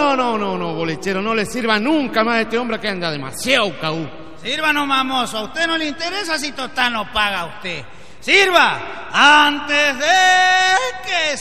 no, bolichero, no le sirva nunca más a este hombre que anda demasiado caú. Sirva nomás, mozo, a usted no le interesa si total no paga usted. Sirva antes de que